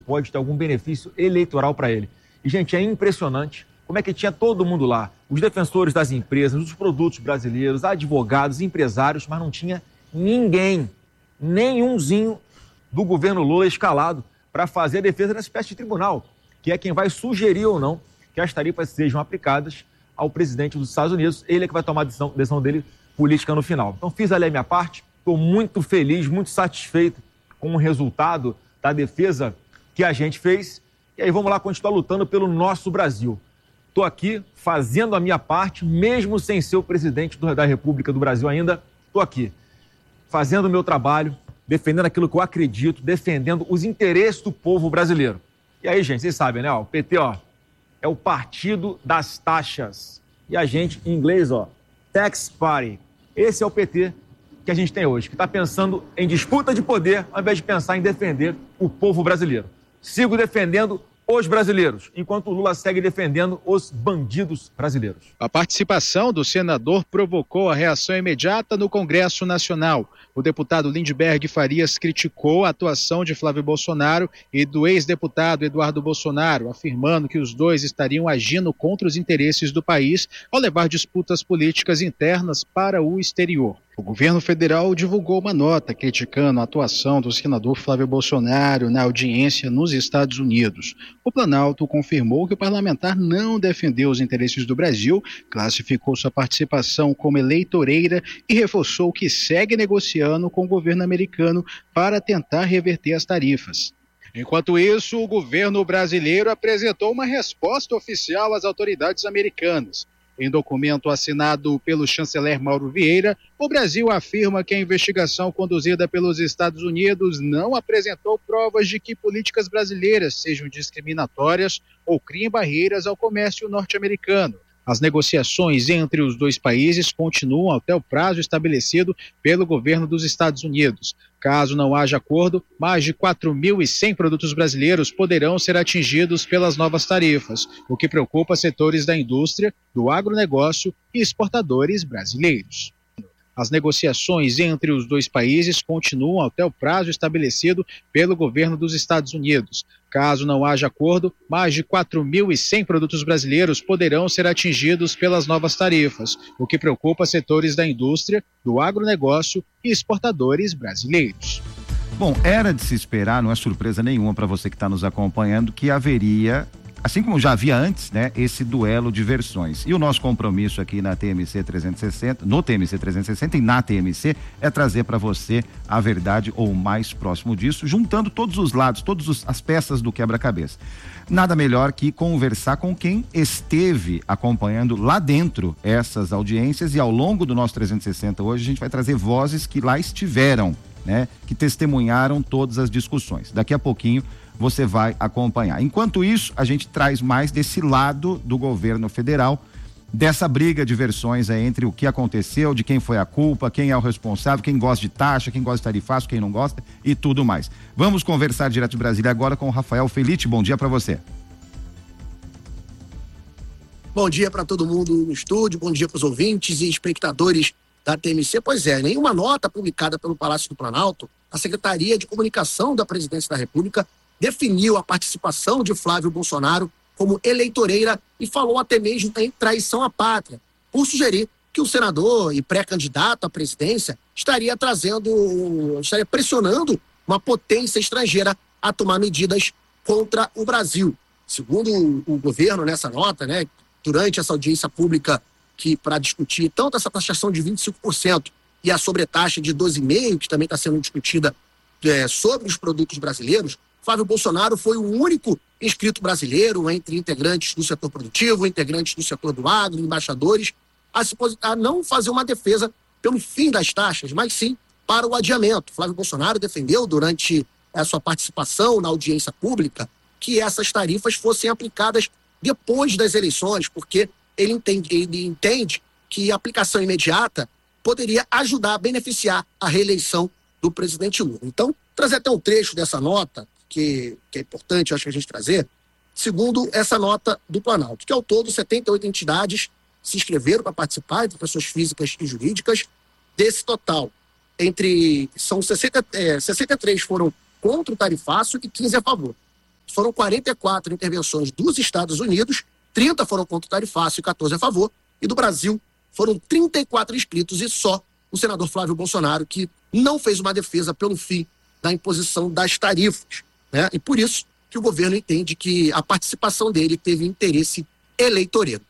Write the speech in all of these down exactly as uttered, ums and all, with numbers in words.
pode ter algum benefício eleitoral para ele. E, gente, é impressionante como é que tinha todo mundo lá, os defensores das empresas, dos produtos brasileiros, advogados, empresários, mas não tinha ninguém, nenhumzinho do governo Lula escalado para fazer a defesa dessa espécie de tribunal, que é quem vai sugerir ou não que as tarifas sejam aplicadas ao presidente dos Estados Unidos. Ele é que vai tomar a decisão, decisão dele política no final. Então, fiz ali a minha parte, estou muito feliz, muito satisfeito com o resultado da defesa que a gente fez. E aí vamos lá continuar lutando pelo nosso Brasil. Estou aqui fazendo a minha parte, mesmo sem ser o presidente da República do Brasil ainda, estou aqui fazendo o meu trabalho, defendendo aquilo que eu acredito, defendendo os interesses do povo brasileiro. E aí, gente, vocês sabem, né? Ó, o P T, ó, é o partido das taxas. E a gente, em inglês, ó, tax party. Esse é o P T que a gente tem hoje, que está pensando em disputa de poder, ao invés de pensar em defender o povo brasileiro. Sigo defendendo os brasileiros, enquanto o Lula segue defendendo os bandidos brasileiros. A participação do senador provocou a reação imediata no Congresso Nacional. O deputado Lindbergh Farias criticou a atuação de Flávio Bolsonaro e do ex-deputado Eduardo Bolsonaro, afirmando que os dois estariam agindo contra os interesses do país ao levar disputas políticas internas para o exterior. O governo federal divulgou uma nota criticando a atuação do senador Flávio Bolsonaro na audiência nos Estados Unidos. O Planalto confirmou que o parlamentar não defendeu os interesses do Brasil, classificou sua participação como eleitoreira e reforçou que segue negociando com o governo americano para tentar reverter as tarifas. Enquanto isso, o governo brasileiro apresentou uma resposta oficial às autoridades americanas. Em documento assinado pelo chanceler Mauro Vieira, o Brasil afirma que a investigação conduzida pelos Estados Unidos não apresentou provas de que políticas brasileiras sejam discriminatórias ou criem barreiras ao comércio norte-americano. As negociações entre os dois países continuam até o prazo estabelecido pelo governo dos Estados Unidos. Caso não haja acordo, mais de quatro mil e cem produtos brasileiros poderão ser atingidos pelas novas tarifas, o que preocupa setores da indústria, do agronegócio e exportadores brasileiros. As negociações entre os dois países continuam até o prazo estabelecido pelo governo dos Estados Unidos. Caso não haja acordo, mais de quatro mil e cem produtos brasileiros poderão ser atingidos pelas novas tarifas, o que preocupa setores da indústria, do agronegócio e exportadores brasileiros. Bom, era de se esperar, não é surpresa nenhuma para você que está nos acompanhando, que haveria, assim como já havia antes, né, esse duelo de versões. E o nosso compromisso aqui na T M C trezentos e sessenta, no T M C trezentos e sessenta e na T M C, é trazer para você a verdade ou o mais próximo disso, juntando todos os lados, todas as peças do quebra-cabeça. Nada melhor que conversar com quem esteve acompanhando lá dentro essas audiências, e ao longo do nosso trezentos e sessenta hoje a gente vai trazer vozes que lá estiveram, né, que testemunharam todas as discussões. Daqui a pouquinho você vai acompanhar. Enquanto isso, a gente traz mais desse lado do governo federal, dessa briga de versões aí entre o que aconteceu, de quem foi a culpa, quem é o responsável, quem gosta de taxa, quem gosta de tarifaço, quem não gosta e tudo mais. Vamos conversar direto de Brasília agora com o Rafael Felite. Bom dia para você. Bom dia para todo mundo no estúdio, bom dia para os ouvintes e espectadores da T M C. Pois é, nenhuma nota publicada pelo Palácio do Planalto, a Secretaria de Comunicação da Presidência da República definiu a participação de Flávio Bolsonaro como eleitoreira e falou até mesmo em traição à pátria, por sugerir que o senador e pré-candidato à presidência estaria trazendo, estaria pressionando uma potência estrangeira a tomar medidas contra o Brasil. Segundo o governo, nessa nota, né, durante essa audiência pública que para discutir tanto essa taxação de vinte e cinco por cento e a sobretaxa de doze vírgula cinco por cento, que também está sendo discutida é, sobre os produtos brasileiros, Flávio Bolsonaro foi o único inscrito brasileiro entre integrantes do setor produtivo, integrantes do setor do agro, embaixadores, a, se, a não fazer uma defesa pelo fim das taxas, mas sim para o adiamento. Flávio Bolsonaro defendeu durante a sua participação na audiência pública que essas tarifas fossem aplicadas depois das eleições, porque ele entende, ele entende que a aplicação imediata poderia ajudar a beneficiar a reeleição do presidente Lula. Então, trazer até um trecho dessa nota, que, que é importante, eu acho que a gente trazer, segundo essa nota do Planalto, que ao todo setenta e oito entidades se inscreveram para participar, entre pessoas físicas e jurídicas. Desse total, entre são sessenta, é, sessenta e três foram contra o tarifaço e quinze a favor. foram quarenta e quatro intervenções dos Estados Unidos, trinta foram contra o tarifaço e quatorze a favor, e do Brasil foram trinta e quatro inscritos e só o senador Flávio Bolsonaro, que não fez uma defesa pelo fim da imposição das tarifas, né? E por isso que o governo entende que a participação dele teve interesse eleitoreiro.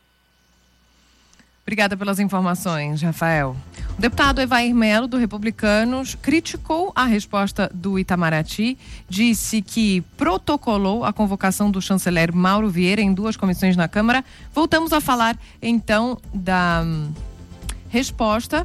Obrigada pelas informações, Rafael. O deputado Evair Melo, do Republicanos, criticou a resposta do Itamaraty, disse que protocolou a convocação do chanceler Mauro Vieira em duas comissões na Câmara. Voltamos a falar, então, da hum, resposta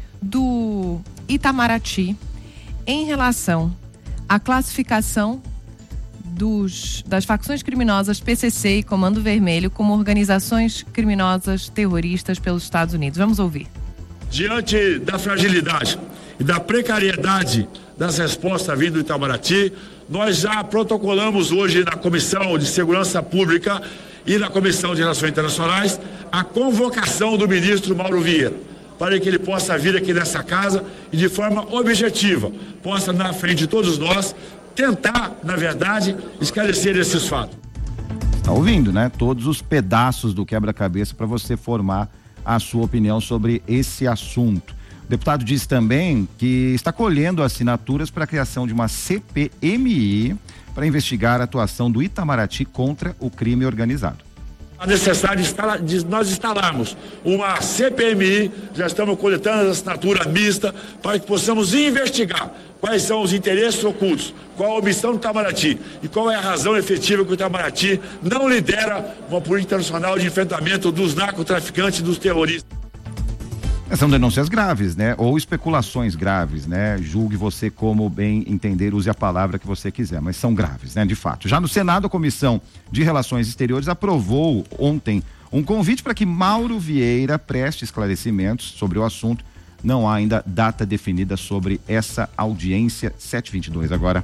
do Itamaraty em relação à classificação Dos, das facções criminosas P C C e Comando Vermelho como organizações criminosas terroristas pelos Estados Unidos. Vamos ouvir. Diante da fragilidade e da precariedade das respostas vindo do Itamaraty, nós já protocolamos hoje na Comissão de Segurança Pública e na Comissão de Relações Internacionais a convocação do ministro Mauro Vieira, para que ele possa vir aqui nessa casa e de forma objetiva, possa na frente de todos nós tentar, na verdade, esclarecer esses fatos. Está ouvindo, né? Todos os pedaços do quebra-cabeça para você formar a sua opinião sobre esse assunto. O deputado disse também que está colhendo assinaturas para a criação de uma C P M I para investigar a atuação do Itamaraty contra o crime organizado. A necessidade de nós instalarmos uma C P M I, já estamos coletando a assinatura mista para que possamos investigar quais são os interesses ocultos, qual a omissão do Itamaraty e qual é a razão efetiva que o Itamaraty não lidera uma política internacional de enfrentamento dos narcotraficantes e dos terroristas. São denúncias graves, né? Ou especulações graves, né? Julgue você como bem entender, use a palavra que você quiser, mas são graves, né? De fato. Já no Senado, a Comissão de Relações Exteriores aprovou ontem um convite para que Mauro Vieira preste esclarecimentos sobre o assunto. Não há ainda data definida sobre essa audiência. sete e vinte e dois agora.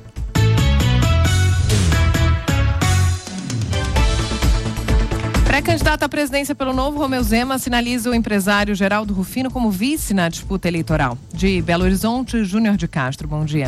Pré-candidato à presidência pelo Novo, Romeu Zema sinaliza o empresário Geraldo Rufino como vice na disputa eleitoral. De Belo Horizonte, Júnior de Castro, bom dia.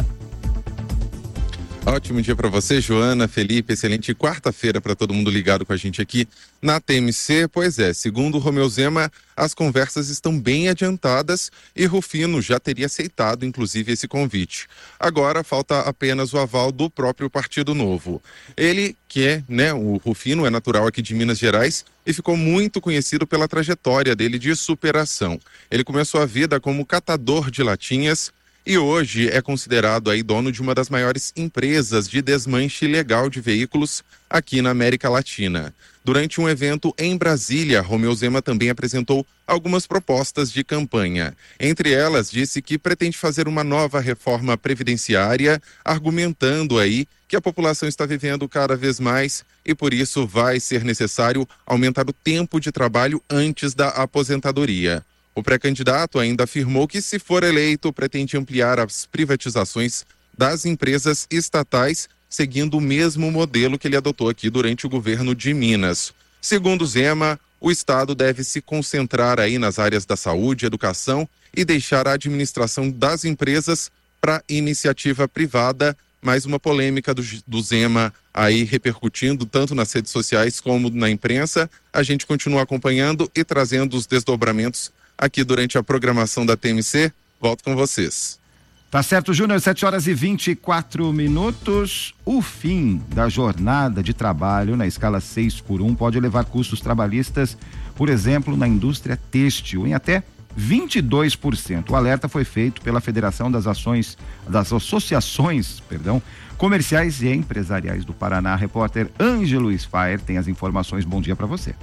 Ótimo dia para você, Joana, Felipe, excelente quarta-feira para todo mundo ligado com a gente aqui na T M C. Pois é, segundo o Romeu Zema, as conversas estão bem adiantadas e Rufino já teria aceitado, inclusive, esse convite. Agora falta apenas o aval do próprio Partido Novo. Ele, que é, né, o Rufino é natural aqui de Minas Gerais e ficou muito conhecido pela trajetória dele de superação. Ele começou a vida como catador de latinhas e hoje é considerado aí dono de uma das maiores empresas de desmanche ilegal de veículos aqui na América Latina. Durante um evento em Brasília, Romeu Zema também apresentou algumas propostas de campanha. Entre elas, disse que pretende fazer uma nova reforma previdenciária, argumentando aí que a população está vivendo cada vez mais e por isso vai ser necessário aumentar o tempo de trabalho antes da aposentadoria. O pré-candidato ainda afirmou que, se for eleito, pretende ampliar as privatizações das empresas estatais, seguindo o mesmo modelo que ele adotou aqui durante o governo de Minas. Segundo Zema, o Estado deve se concentrar aí nas áreas da saúde, educação e deixar a administração das empresas para iniciativa privada. Mais uma polêmica do, do Zema aí repercutindo tanto nas redes sociais como na imprensa. A gente continua acompanhando e trazendo os desdobramentos aqui durante a programação da T M C. Volto com vocês. Tá certo, Júnior, sete horas e vinte e quatro minutos. O fim da jornada de trabalho na escala seis por um pode levar custos trabalhistas, por exemplo, na indústria têxtil, em até vinte e dois por cento. O alerta foi feito pela Federação das Ações, das Associações, perdão, Comerciais e Empresariais do Paraná. Repórter Ângelo Sfaer tem as informações. Bom dia para você.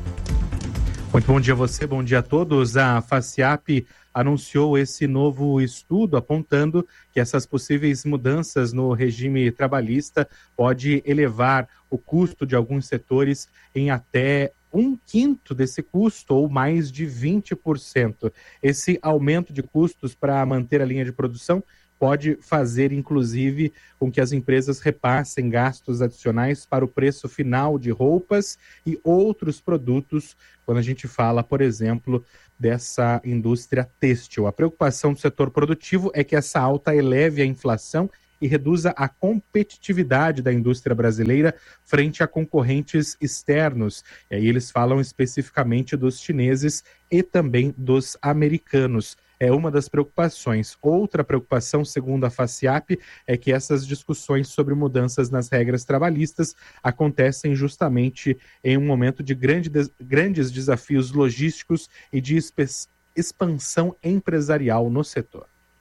Muito bom dia a você, bom dia a todos. A FACIAP anunciou esse novo estudo apontando que essas possíveis mudanças no regime trabalhista pode elevar o custo de alguns setores em até um quinto desse custo, ou mais de vinte por cento. Esse aumento de custos para manter a linha de produção pode fazer, inclusive, com que as empresas repassem gastos adicionais para o preço final de roupas e outros produtos, quando a gente fala, por exemplo, dessa indústria têxtil. A preocupação do setor produtivo é que essa alta eleve a inflação e reduza a competitividade da indústria brasileira frente a concorrentes externos. E aí eles falam especificamente dos chineses e também dos americanos. É uma das preocupações. Outra preocupação, segundo a FACIAP, é que essas discussões sobre mudanças nas regras trabalhistas acontecem justamente em um momento de grande, grandes desafios logísticos e de expansão empresarial no setor.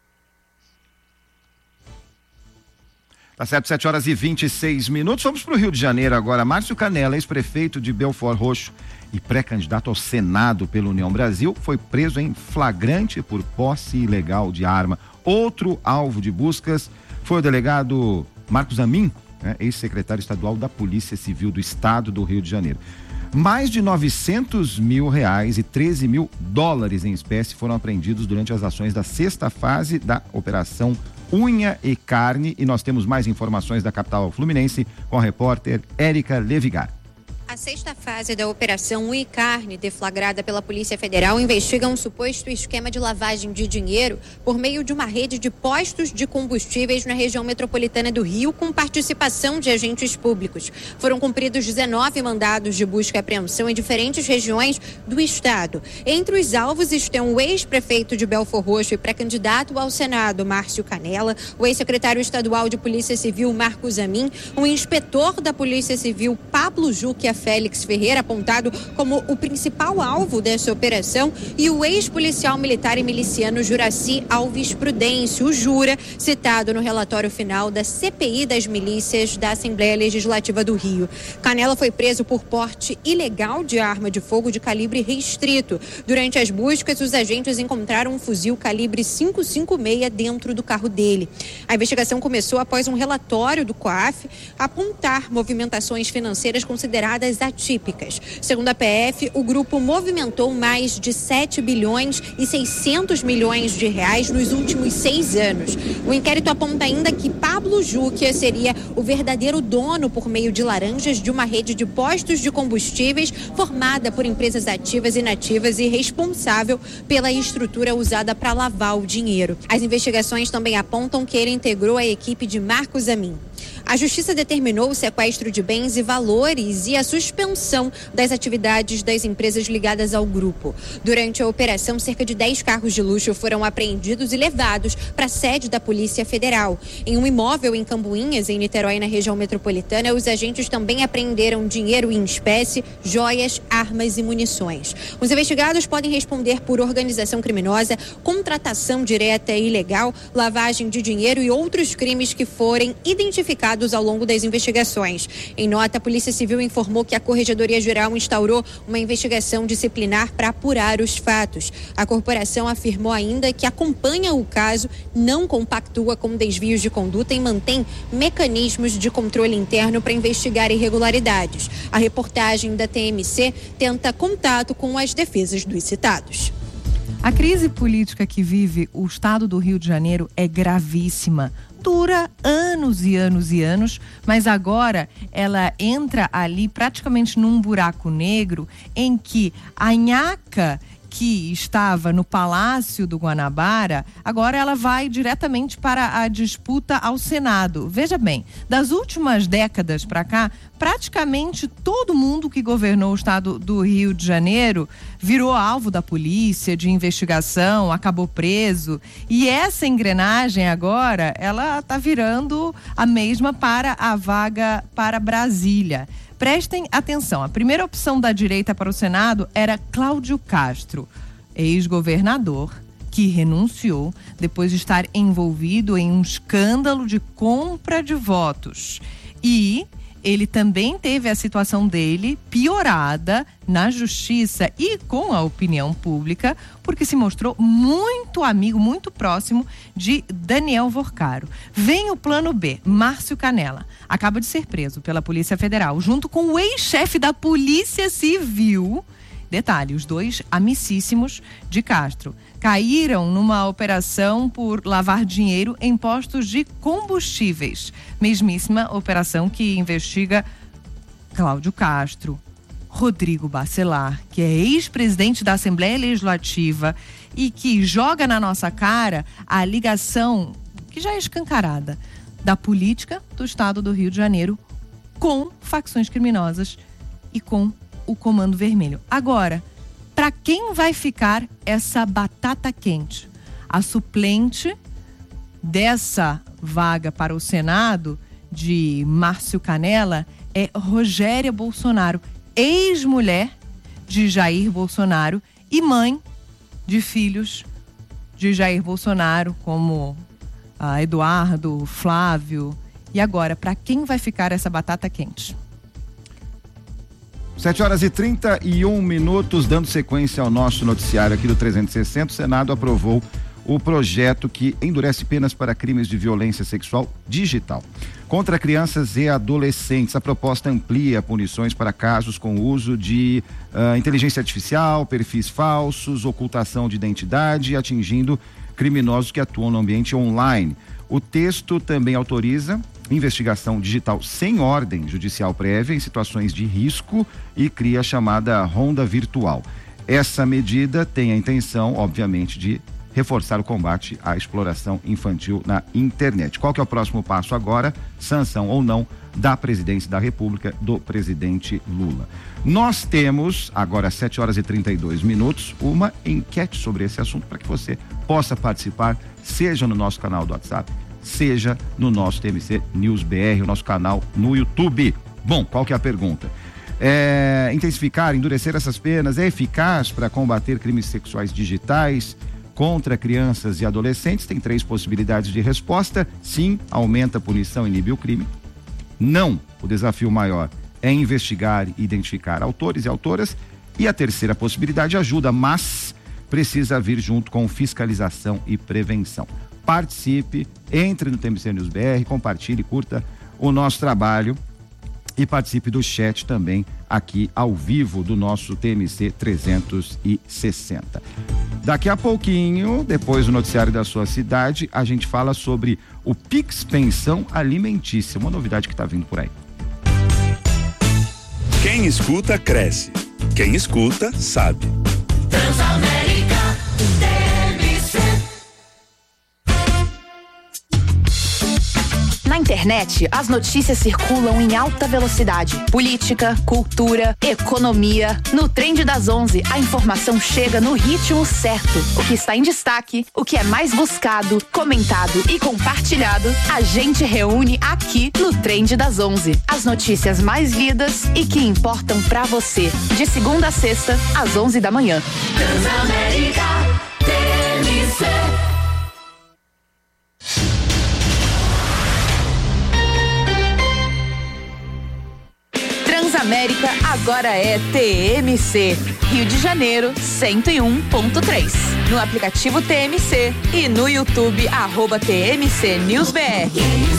Tá certo, sete horas e vinte e seis minutos. Vamos para o Rio de Janeiro agora. Márcio Canella, ex-prefeito de Belford Roxo e pré-candidato ao Senado pela União Brasil, foi preso em flagrante por posse ilegal de arma. Outro alvo de buscas foi o delegado Marcos Amin, né, ex-secretário estadual da Polícia Civil do Estado do Rio de Janeiro. Mais de novecentos mil reais e treze mil dólares em espécie foram apreendidos durante as ações da sexta fase da Operação Unha e Carne. E nós temos mais informações da capital fluminense com a repórter Érica Levigar. A sexta fase da Operação Unha e Carne, deflagrada pela Polícia Federal, investiga um suposto esquema de lavagem de dinheiro por meio de uma rede de postos de combustíveis na região metropolitana do Rio, com participação de agentes públicos. Foram cumpridos dezenove mandados de busca e apreensão em diferentes regiões do estado. Entre os alvos estão o ex-prefeito de Belford Roxo e pré-candidato ao Senado, Márcio Canella, o ex-secretário estadual de Polícia Civil, Marcos Amin, o inspetor da Polícia Civil, Pablo Juque Félix Ferreira, apontado como o principal alvo dessa operação, e o ex-policial militar e miliciano Juraci Alves Prudêncio, o Jura, citado no relatório final da C P I das milícias da Assembleia Legislativa do Rio. Canella foi preso por porte ilegal de arma de fogo de calibre restrito. Durante as buscas, os agentes encontraram um fuzil calibre cinco cinco seis dentro do carro dele. A investigação começou após um relatório do COAF apontar movimentações financeiras consideradas atípicas. Segundo a P F, o grupo movimentou mais de sete bilhões e seiscentos milhões de reais nos últimos seis anos. O inquérito aponta ainda que Pablo Juque seria o verdadeiro dono, por meio de laranjas, de uma rede de postos de combustíveis formada por empresas ativas e inativas e responsável pela estrutura usada para lavar o dinheiro. As investigações também apontam que ele integrou a equipe de Marcos Amin. A Justiça determinou o sequestro de bens e valores e a suspensão das atividades das empresas ligadas ao grupo. Durante a operação, cerca de dez carros de luxo foram apreendidos e levados para a sede da Polícia Federal. Em um imóvel em Cambuinhas, em Niterói, na região metropolitana, os agentes também apreenderam dinheiro em espécie, joias, armas e munições. Os investigados podem responder por organização criminosa, contratação direta e ilegal, lavagem de dinheiro e outros crimes que forem identificados ao longo das investigações. Em nota, a Polícia Civil informou que a Corregedoria Geral instaurou uma investigação disciplinar para apurar os fatos. A corporação afirmou ainda que acompanha o caso, não compactua com desvios de conduta e mantém mecanismos de controle interno para investigar irregularidades. A reportagem da T M C tenta contato com as defesas dos citados. A crise política que vive o estado do Rio de Janeiro é gravíssima. Dura anos e anos e anos, mas agora ela entra ali praticamente num buraco negro em que a nhaca que estava no Palácio do Guanabara, agora ela vai diretamente para a disputa ao Senado. Veja bem, das últimas décadas para cá, praticamente todo mundo que governou o estado do Rio de Janeiro virou alvo da polícia, de investigação, acabou preso. E essa engrenagem agora, ela está virando a mesma para a vaga para Brasília. Prestem atenção, a primeira opção da direita para o Senado era Cláudio Castro, ex-governador, que renunciou depois de estar envolvido em um escândalo de compra de votos. E ele também teve a situação dele piorada na justiça e com a opinião pública, porque se mostrou muito amigo, muito próximo de Daniel Vorcaro. Vem o plano B, Márcio Canella. Acaba de ser preso pela Polícia Federal, junto com o ex-chefe da Polícia Civil. Detalhe, os dois amicíssimos de Castro caíram numa operação por lavar dinheiro em postos de combustíveis. Mesmíssima operação que investiga Cláudio Castro, Rodrigo Bacelar, que é ex-presidente da Assembleia Legislativa e que joga na nossa cara a ligação, que já é escancarada, da política do estado do Rio de Janeiro com facções criminosas e com o Comando Vermelho. Agora, para quem vai ficar essa batata quente? A suplente dessa vaga para o Senado, de Márcio Canella, é Rogéria Bolsonaro, ex-mulher de Jair Bolsonaro e mãe de filhos de Jair Bolsonaro, como ah, Eduardo, Flávio. E agora, para quem vai ficar essa batata quente? sete horas e trinta e um minutos, dando sequência ao nosso noticiário aqui do trezentos e sessenta, o Senado aprovou o projeto que endurece penas para crimes de violência sexual digital. Contra crianças e adolescentes, a proposta amplia punições para casos com uso de uh, inteligência artificial, perfis falsos, ocultação de identidade, atingindo criminosos que atuam no ambiente online. O texto também autoriza investigação digital sem ordem judicial prévia em situações de risco e cria a chamada ronda virtual. Essa medida tem a intenção, obviamente, de reforçar o combate à exploração infantil na internet. Qual que é o próximo passo agora? Sanção ou não da presidência da República do presidente Lula. Nós temos, agora às sete horas e trinta e dois minutos, uma enquete sobre esse assunto para que você possa participar, seja no nosso canal do WhatsApp, seja no nosso T M C News B R, o nosso canal no YouTube. Bom, qual que é a pergunta? É, intensificar, endurecer essas penas é eficaz para combater crimes sexuais digitais contra crianças e adolescentes? Tem três possibilidades de resposta. Sim, aumenta a punição e inibe o crime. Não, o desafio maior é investigar e identificar autores e autoras. E a terceira possibilidade, ajuda, mas precisa vir junto com fiscalização e prevenção. Participe, entre no T M C News B R, compartilhe, curta o nosso trabalho e participe do chat também aqui ao vivo do nosso T M C trezentos e sessenta. Daqui a pouquinho, depois do noticiário da sua cidade, a gente fala sobre o Pix Pensão Alimentícia, uma novidade que está vindo por aí. Quem escuta, cresce. Quem escuta, sabe. Transamérica, T M C. Na internet, as notícias circulam em alta velocidade. Política, cultura, economia. No Trend das onze, a informação chega no ritmo certo. O que está em destaque, o que é mais buscado, comentado e compartilhado, a gente reúne aqui no Trend das onze. As notícias mais lidas e que importam pra você. De segunda a sexta, às onze da manhã. Transamérica, T M C. Transamérica agora é T M C. Rio de Janeiro, cento e um ponto três. No aplicativo T M C e no YouTube, arroba T M C News B R.